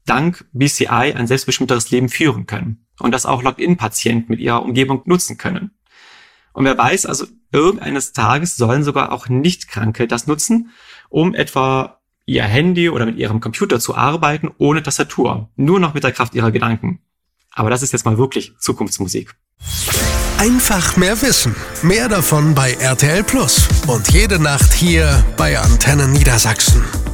dank BCI ein selbstbestimmteres Leben führen können und das auch Logged-in-Patienten mit ihrer Umgebung nutzen können. Und wer weiß, also irgendeines Tages sollen sogar auch Nicht-Kranke das nutzen, um etwa ihr Handy oder mit ihrem Computer zu arbeiten ohne Tastatur, nur noch mit der Kraft ihrer Gedanken. Aber das ist jetzt mal wirklich Zukunftsmusik. Einfach mehr Wissen. Mehr davon bei RTL Plus. Und jede Nacht hier bei Antenne Niedersachsen.